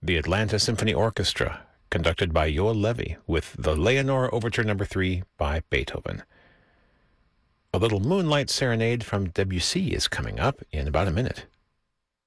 the Atlanta Symphony Orchestra, conducted by Joel Levy, with the Leonore Overture No. 3 by Beethoven. A little Moonlight Serenade from Debussy is coming up in about a minute.